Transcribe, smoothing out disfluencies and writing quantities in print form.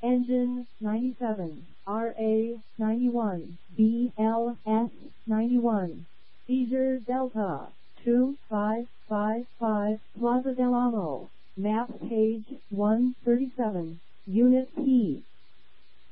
Engine 97, RA 91, BLS 91, Seizure Delta 2555, Plaza del Amo, map page 137, Unit P,